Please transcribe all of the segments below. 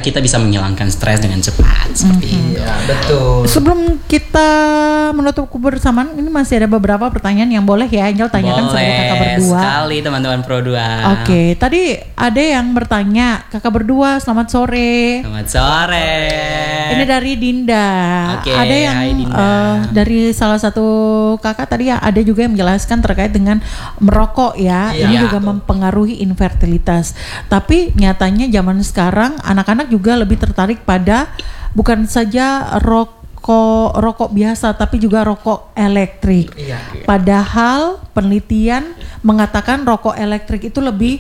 kita bisa menghilangkan stres dengan cepat seperti itu. Iya, betul. Sebelum kita menutup kebersamaan, ini masih ada beberapa pertanyaan yang boleh ya Angel tanyakan sama kakak berdua. Sekali teman-teman Pro 2. Oke, tadi ada yang bertanya, kakak berdua selamat sore. Selamat sore. Ini dari Dinda. Oke, Ada yang hai Dinda. dari salah satu kakak tadi ya, ada juga yang menjelaskan terkait dengan merokok ya. Iya, Ini betul. juga mempengaruhi infertilitas. Tapi nyatanya zaman sekarang anak-anak juga lebih tertarik pada bukan saja rokok biasa tapi juga rokok elektrik. Iya. Padahal penelitian mengatakan rokok elektrik itu lebih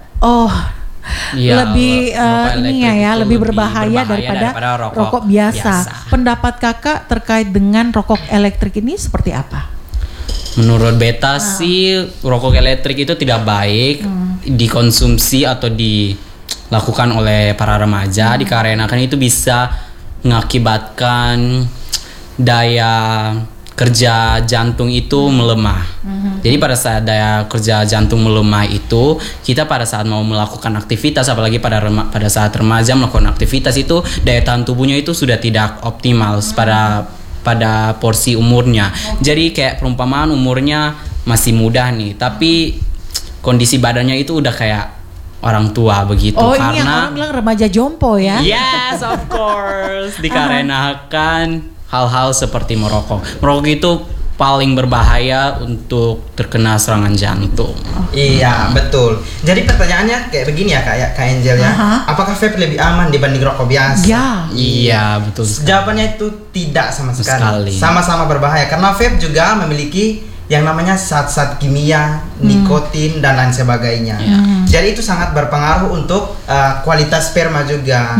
Iya, lebih rokok ini elektrik ya itu lebih berbahaya daripada rokok biasa. Pendapat kakak terkait dengan rokok elektrik ini seperti apa? Menurut beta sih rokok elektrik itu tidak baik dikonsumsi atau dilakukan oleh para remaja dikarenakan itu bisa mengakibatkan daya kerja jantung itu melemah. Jadi pada saat daya kerja jantung melemah itu, kita pada saat mau melakukan aktivitas, apalagi pada saat remaja melakukan aktivitas itu, daya tahan tubuhnya itu sudah tidak optimal pada porsi umurnya. Jadi kayak perumpamaan umurnya masih muda nih, tapi kondisi badannya itu udah kayak orang tua begitu. Ini yang orang bilang remaja jompo ya? Yes, of course. Dikarenakan hal-hal seperti merokok. Merokok itu paling berbahaya untuk terkena serangan jantung. Iya, betul. Jadi pertanyaannya kayak begini ya Kak Angel ya. Apakah vape lebih aman dibanding rokok biasa? Ya. Iya, betul sekali. Jawabannya itu tidak sama sekali. Sekali. Sama-sama berbahaya karena vape juga memiliki yang namanya zat-zat kimia, nikotin dan lain sebagainya. Jadi itu sangat berpengaruh untuk kualitas sperma juga,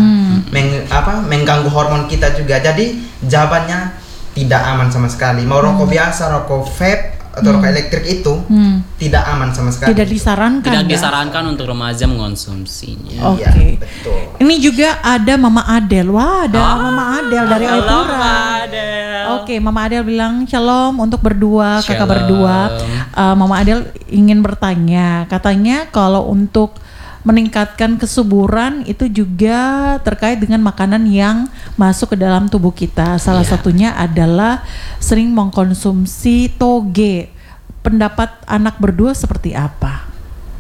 mengganggu hormon kita juga. Jadi jawabannya tidak aman sama sekali. Mau rokok biasa, rokok vape atau rokok elektrik itu tidak aman sama sekali. Tidak disarankan. Tidak ya? disarankan untuk remaja mengonsumsinya. Oke. Iya, betul. Ini juga ada Mama Adel. Wah, ada Mama Adel dari Halo, Ayapura. Mama Adel. Oke, Mama Adel bilang shalom untuk berdua, kakak Shalom. berdua. Mama Adel ingin bertanya, katanya kalau untuk meningkatkan kesuburan itu juga terkait dengan makanan yang masuk ke dalam tubuh kita. Salah satunya adalah sering mengkonsumsi toge. Pendapat anak berdua seperti apa?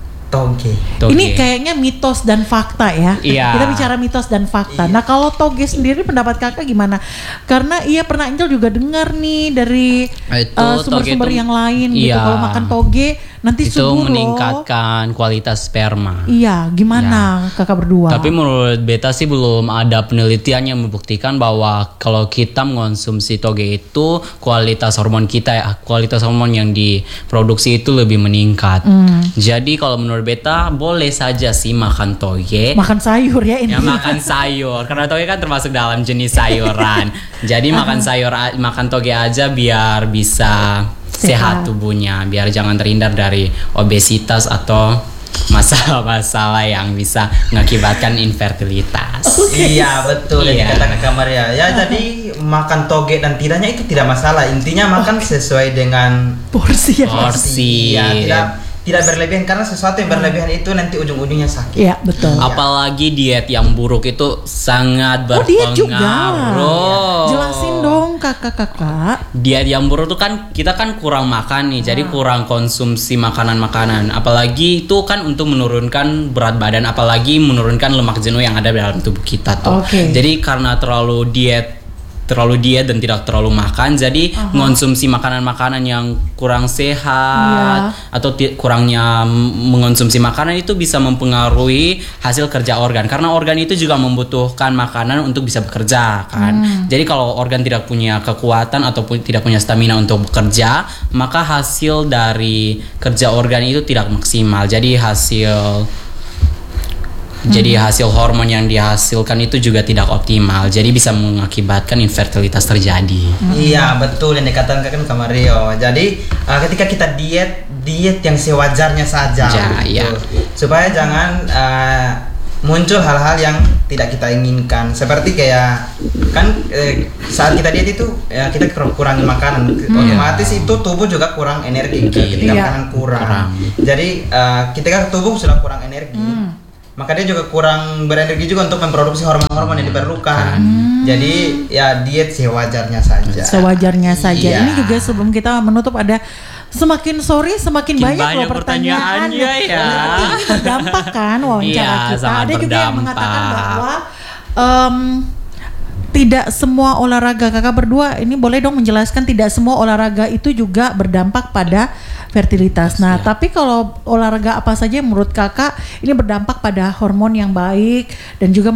Toge. Ini kayaknya mitos dan fakta ya. Iya. Kita bicara mitos dan fakta. Nah, kalau toge sendiri pendapat kakak gimana? Karena pernah Angel juga dengar nih dari sumber-sumber yang lain gitu. Iya. Kalau makan toge nanti itu subur meningkatkan kualitas sperma. Iya, gimana kakak berdua? Tapi menurut beta sih belum ada penelitian yang membuktikan bahwa kalau kita mengonsumsi toge itu kualitas hormon kita kualitas hormon yang diproduksi itu lebih meningkat. Jadi kalau menurut beta boleh saja sih makan toge. Makan sayur ya ini. Ya makan sayur karena toge kan termasuk dalam jenis sayuran. Jadi makan toge aja biar bisa sehat tubuhnya, biar jangan terhindar dari obesitas atau masalah-masalah yang bisa mengakibatkan infertilitas. Iya, betul yang Iya. dikatakan Kak Maria. Ya, jadi makan toge dan tidaknya itu tidak masalah. Intinya makan sesuai dengan porsi ya. Porsi. Ya, tidak berlebihan karena sesuatu yang berlebihan itu nanti ujung-ujungnya sakit. Iya, betul. Apalagi diet yang buruk itu sangat diet juga. berpengaruh. Jelasin dong kakak-kakak. Diet yang buruk itu kan kita kan kurang makan nih, jadi kurang konsumsi makanan-makanan. Apalagi itu kan untuk menurunkan berat badan, apalagi menurunkan lemak jenuh yang ada dalam tubuh kita tuh. Oke. Jadi karena terlalu diet dan tidak terlalu makan, jadi mengonsumsi makanan-makanan yang kurang sehat atau kurangnya mengonsumsi makanan itu bisa mempengaruhi hasil kerja organ, karena organ itu juga membutuhkan makanan untuk bisa bekerja kan. Jadi kalau organ tidak punya kekuatan ataupun tidak punya stamina untuk bekerja, maka hasil dari kerja organ itu tidak maksimal. Jadi hasil hormon yang dihasilkan itu juga tidak optimal. Jadi bisa mengakibatkan infertilitas terjadi. Iya, betul yang dikatakan Kak Mario. Jadi ketika kita diet yang sewajarnya saja Ya. supaya jangan muncul hal-hal yang tidak kita inginkan. Seperti kayak kan saat kita diet itu kita kurangi makanan, otomatis itu tubuh juga kurang energi ketika makanan kurang. Jadi ketika tubuh sudah kurang energi, maka dia juga kurang berenergi juga untuk memproduksi hormon-hormon yang diperlukan. Jadi ya diet sewajarnya saja. Sewajarnya saja. Iya. Ini juga sebelum kita menutup ada semakin sore semakin banyak loh pertanyaan. pertanyaannya ya. Berarti ini berdampak kan wawancara Iya, kita. sangat Ada juga yang mengatakan berdampak. bahwa tidak semua olahraga. Kakak berdua ini boleh dong menjelaskan tidak semua olahraga itu juga berdampak pada fertilitas. Nah, tapi kalau olahraga apa saja yang menurut kakak ini berdampak pada hormon yang baik dan juga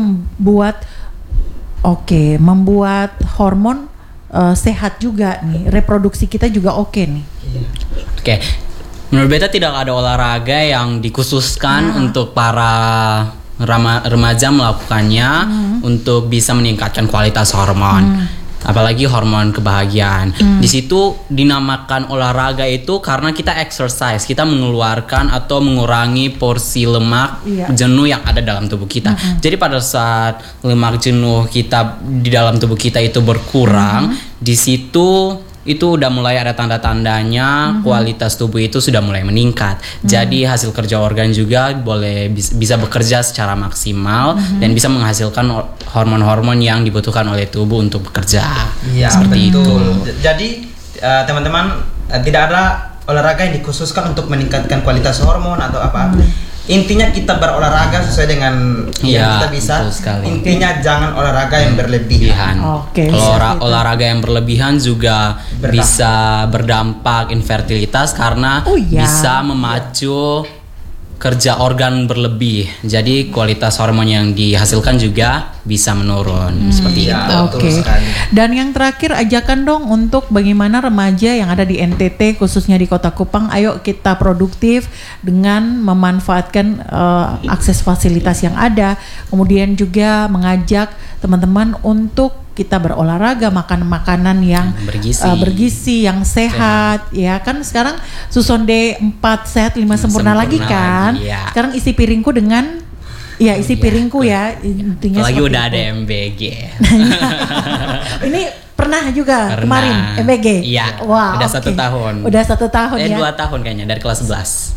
membuat hormon sehat juga nih, reproduksi kita juga oke nih. Oke. Menurut beta tidak ada olahraga yang dikhususkan untuk para remaja melakukannya untuk bisa meningkatkan kualitas hormon. Apalagi hormon kebahagiaan. Di situ dinamakan olahraga itu karena kita exercise, kita mengeluarkan atau mengurangi porsi lemak jenuh yang ada dalam tubuh kita. Jadi pada saat lemak jenuh kita di dalam tubuh kita itu berkurang, di situ itu udah mulai ada tanda-tandanya kualitas tubuh itu sudah mulai meningkat. Jadi hasil kerja organ juga bisa bekerja secara maksimal dan bisa menghasilkan hormon-hormon yang dibutuhkan oleh tubuh untuk bekerja. Iya, Seperti betul. itu. Jadi teman-teman tidak ada olahraga yang dikhususkan untuk meningkatkan kualitas hormon atau apa. Intinya kita berolahraga sesuai dengan yang kita bisa. Betul sekali. Intinya jangan olahraga yang berlebihan. Oke, Kalau seperti itu. olahraga yang berlebihan juga bisa berdampak infertilitas karena bisa memacu kerja organ berlebih. Jadi kualitas hormon yang dihasilkan juga bisa menurun seperti Ya, itu. betul Oke. sekali. Dan yang terakhir ajakan dong untuk bagaimana remaja yang ada di NTT khususnya di Kota Kupang, ayo kita produktif dengan memanfaatkan akses fasilitas yang ada, kemudian juga mengajak teman-teman untuk kita berolahraga, makan makanan yang bergizi, yang sehat, ya kan sekarang Susonde 4 sehat 5 sempurna lagi kan. ya. Sekarang isi piringku dengan isi piringku ya intinya. Apalagi seperti udah itu. ada MBG. Ini pernah juga Pernah. kemarin MBG. Iya. Wah, Udah oke. 1 tahun. Udah 1 tahun ya. 2 tahun kayaknya dari kelas 11.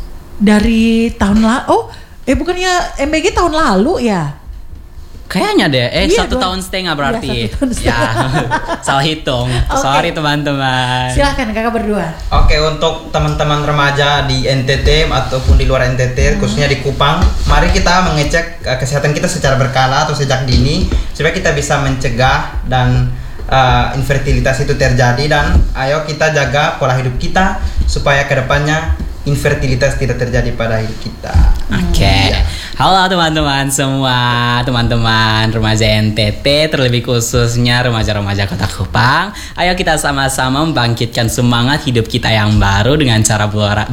Dari tahun lalu. Bukannya MBG tahun lalu ya? Kayaknya deh, Iya, 1 tahun setengah berarti. Iya, 1 tahun setengah. Ya, salah hitung. Oke. Sorry teman-teman. Silahkan kakak berdua. Oke, untuk teman-teman remaja di NTT ataupun di luar NTT, khususnya di Kupang, mari kita mengecek kesehatan kita secara berkala atau sejak dini supaya kita bisa mencegah dan infertilitas itu terjadi, dan ayo kita jaga pola hidup kita supaya kedepannya infertilitas tidak terjadi pada hidup kita. Oke. Halo teman-teman semua, teman-teman remaja NTT, terlebih khususnya remaja-remaja Kota Kupang. Ayo kita sama-sama membangkitkan semangat hidup kita yang baru dengan cara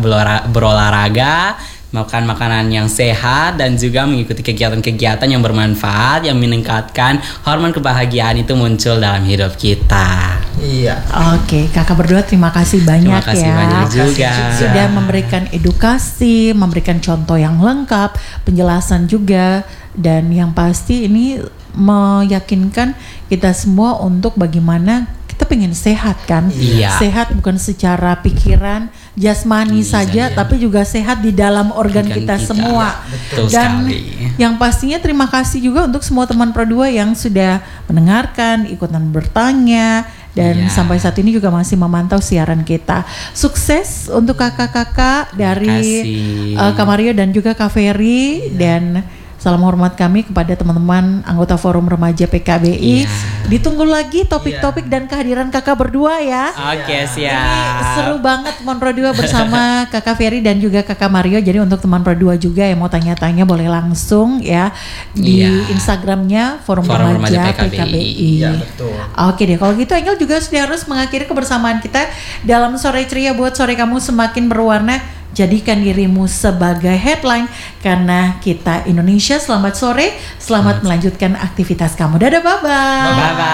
berolahraga, makan makanan yang sehat, dan juga mengikuti kegiatan-kegiatan yang bermanfaat yang meningkatkan hormon kebahagiaan itu muncul dalam hidup kita. Iya. Oke, kakak berdua terima kasih banyak Terima kasih ya. banyak juga. Sudah memberikan edukasi, memberikan contoh yang lengkap, penjelasan juga, dan yang pasti ini meyakinkan kita semua untuk bagaimana kita pengen sehat kan. Iya. Sehat bukan secara pikiran, jasmani saja, tapi juga sehat di dalam organ kita semua. Betul Dan sekali. yang pastinya terima kasih juga untuk semua teman Pro 2 yang sudah mendengarkan, ikutan bertanya, dan sampai saat ini juga masih memantau siaran kita. Sukses untuk kakak-kakak dari Kak Mario dan juga Kak Ferry, dan salam hormat kami kepada teman-teman anggota Forum Remaja PKBI. Ditunggu lagi topik-topik dan kehadiran kakak berdua ya. Oke, siap. Ini seru banget teman Pro 2 bersama Kakak Ferry dan juga Kakak Mario. Jadi untuk teman Pro 2 juga yang mau tanya-tanya boleh langsung ya di Instagramnya Forum Remaja PKBI. Iya, betul. Oke deh, kalau gitu Angel juga sudah harus mengakhiri kebersamaan kita dalam sore ceria buat sore kamu semakin berwarna. Jadikan dirimu sebagai headline karena kita Indonesia. Selamat sore, selamat melanjutkan aktivitas kamu. Dadah, bye-bye. Bye-bye.